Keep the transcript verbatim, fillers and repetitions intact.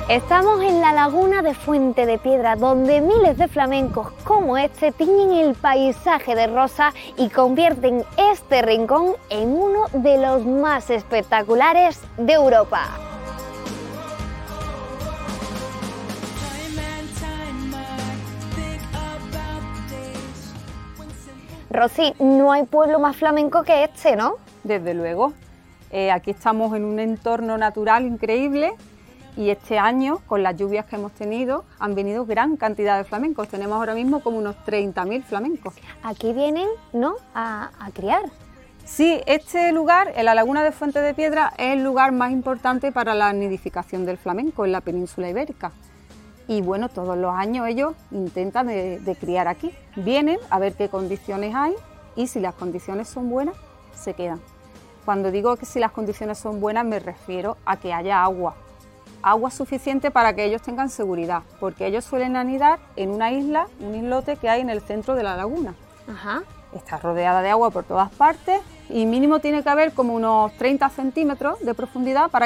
Estamos en la laguna de Fuente de Piedra, donde miles de flamencos como este tiñen el paisaje de rosa y convierten este rincón en uno de los más espectaculares de Europa. Rosy, no hay pueblo más flamenco que este, ¿no? Desde luego. Eh, aquí estamos en un entorno natural increíble. Y este año, con las lluvias que hemos tenido, han venido gran cantidad de flamencos. Tenemos ahora mismo como unos treinta mil flamencos. Aquí vienen, ¿no?, a, a criar. Sí, este lugar, en la laguna de Fuente de Piedra, es el lugar más importante para la nidificación del flamenco en la península ibérica. Y bueno, todos los años ellos intentan de, de criar aquí. Vienen a ver qué condiciones hay y si las condiciones son buenas, se quedan. Cuando digo que si las condiciones son buenas, me refiero a que haya agua. Agua suficiente para que ellos tengan seguridad, porque ellos suelen anidar en una isla, un islote que hay en el centro de la laguna. Ajá. Está rodeada de agua por todas partes y mínimo tiene que haber como unos treinta centímetros de profundidad para